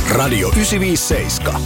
Radio 957.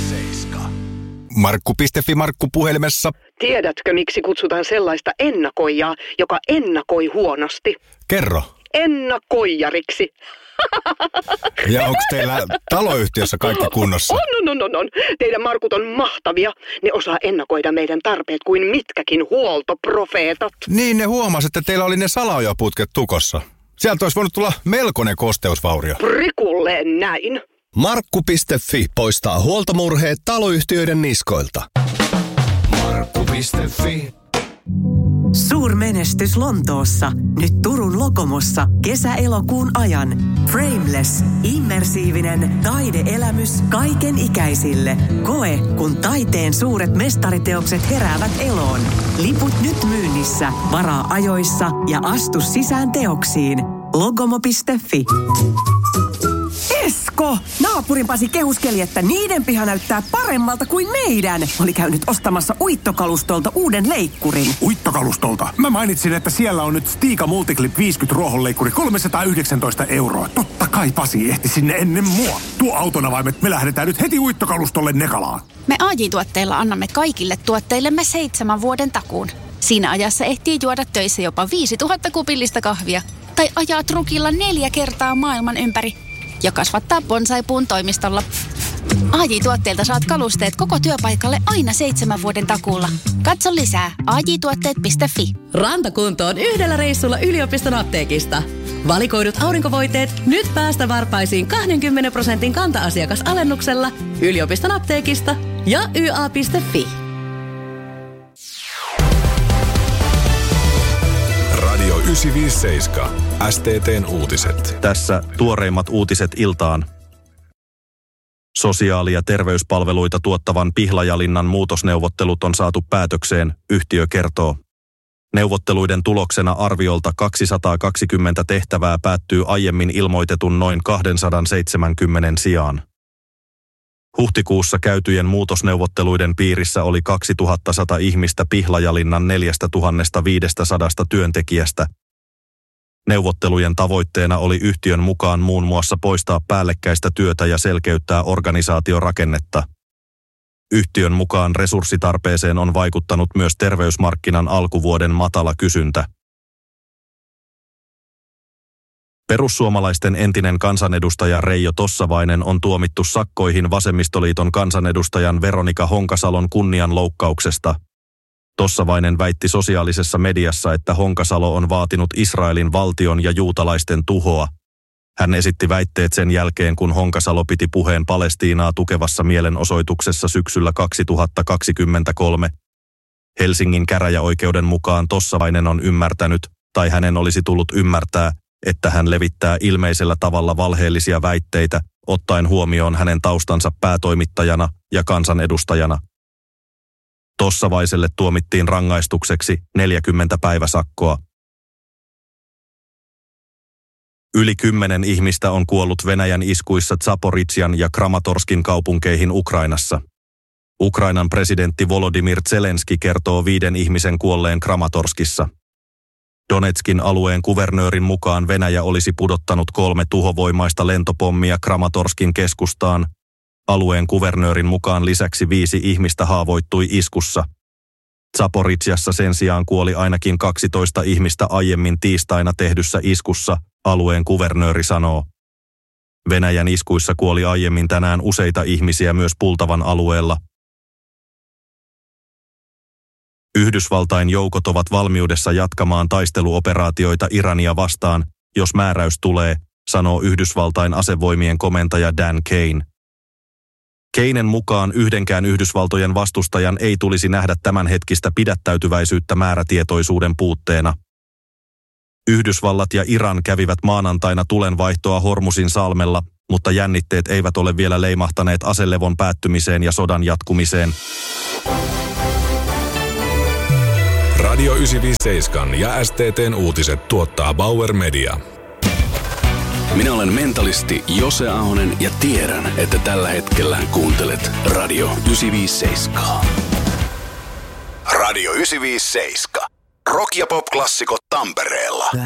Markku.fi Markku puhelimessa. Tiedätkö, miksi kutsutaan sellaista ennakoijaa, joka ennakoi huonosti? Kerro. Ennakoijariksi. Ja onko teillä taloyhtiössä kaikki kunnossa? On. Teidän Markut on mahtavia. Ne osaa ennakoida meidän tarpeet kuin mitkäkin huoltoprofeetat. Niin, ne huomasi, että teillä oli ne salaojaputket tukossa. Sieltä olisi voinut tulla melkoinen kosteusvaurio. Prikulleen näin. Markku.fi poistaa huoltomurheet taloyhtiöiden niskoilta. Markku.fi. Suurmenestys Lontoossa. Nyt Turun Lokomossa kesä-elokuun ajan. Frameless. Immersiivinen taideelämys kaiken ikäisille. Koe, kun taiteen suuret mestariteokset heräävät eloon. Liput nyt myynnissä. Varaa ajoissa ja astu sisään teoksiin. Logomo.fi. Esko! Naapurin Pasi kehuskeli, että niiden piha näyttää paremmalta kuin meidän. Oli käynyt ostamassa uittokalustolta uuden leikkurin. Uittokalustolta? Mä mainitsin, että siellä on nyt Stiga Multiclip 50 ruohonleikkuri 319 €. Totta kai Pasi ehti sinne ennen mua. Tuo autonavaimet, me lähdetään nyt heti uittokalustolle Nekalaan. Me AJ-tuotteilla annamme kaikille tuotteillemme 7 vuoden takuun. Siinä ajassa ehtii juoda töissä jopa 5000 kupillista kahvia. Tai ajaa trukilla 4 kertaa maailman ympäri. Ja kasvattaa bonsaipuun toimistolla. AJ-tuotteilta saat kalusteet koko työpaikalle aina 7 vuoden takuulla. Katso lisää ajtuotteet.fi. Rantakuntoon yhdellä reissulla yliopiston apteekista. Valikoidut aurinkovoiteet nyt päästä varpaisiin 20% kanta-asiakasalennuksella yliopiston apteekista ja YA.fi. Radio 957. STT:n uutiset. Tässä tuoreimmat uutiset iltaan. Sosiaali- ja terveyspalveluita tuottavan Pihlajalinnan muutosneuvottelut on saatu päätökseen, yhtiö kertoo. Neuvotteluiden tuloksena arviolta 220 tehtävää päättyy aiemmin ilmoitetun noin 270 sijaan. Huhtikuussa käytyjen muutosneuvotteluiden piirissä oli 2100 ihmistä Pihlajalinnan 4500 työntekijästä. Neuvottelujen tavoitteena oli yhtiön mukaan muun muassa poistaa päällekkäistä työtä ja selkeyttää organisaatiorakennetta. Yhtiön mukaan resurssitarpeeseen on vaikuttanut myös terveysmarkkinan alkuvuoden matala kysyntä. Perussuomalaisten entinen kansanedustaja Reijo Tossavainen on tuomittu sakkoihin vasemmistoliiton kansanedustajan Veronika Honkasalon kunnianloukkauksesta. Tossavainen väitti sosiaalisessa mediassa, että Honkasalo on vaatinut Israelin valtion ja juutalaisten tuhoa. Hän esitti väitteet sen jälkeen, kun Honkasalo piti puheen Palestiinaa tukevassa mielenosoituksessa syksyllä 2023. Helsingin käräjäoikeuden mukaan Tossavainen on ymmärtänyt, tai hänen olisi tullut ymmärtää, että hän levittää ilmeisellä tavalla valheellisia väitteitä, ottaen huomioon hänen taustansa päätoimittajana ja kansanedustajana. Tossavaiselle tuomittiin rangaistukseksi 40 päiväsakkoa. Yli 10 ihmistä on kuollut Venäjän iskuissa Zaporižžjan ja Kramatorskin kaupunkeihin Ukrainassa. Ukrainan presidentti Volodymyr Zelenski kertoo 5 ihmisen kuolleen Kramatorskissa. Donetskin alueen kuvernöörin mukaan Venäjä olisi pudottanut 3 tuhovoimaista lentopommia Kramatorskin keskustaan. Alueen kuvernöörin mukaan lisäksi 5 ihmistä haavoittui iskussa. Zaporižžjassa sen sijaan kuoli ainakin 12 ihmistä aiemmin tiistaina tehdyssä iskussa, alueen kuvernööri sanoo. Venäjän iskuissa kuoli aiemmin tänään useita ihmisiä myös Pultavan alueella. Yhdysvaltain joukot ovat valmiudessa jatkamaan taisteluoperaatioita Irania vastaan, jos määräys tulee, sanoo Yhdysvaltain asevoimien komentaja Dan Kane. Kanen mukaan yhdenkään Yhdysvaltojen vastustajan ei tulisi nähdä tämänhetkistä pidättäytyväisyyttä määrätietoisuuden puutteena. Yhdysvallat ja Iran kävivät maanantaina tulenvaihtoa Hormusin salmella, mutta jännitteet eivät ole vielä leimahtaneet aselevon päättymiseen ja sodan jatkumiseen. Radio 957 ja STT:n uutiset tuottaa Bauer Media. Minä olen mentalisti Jose Ahonen ja tiedän, että tällä hetkellä kuuntelet Radio 957. Radio 957. Rock- ja pop-klassikot Tampereella.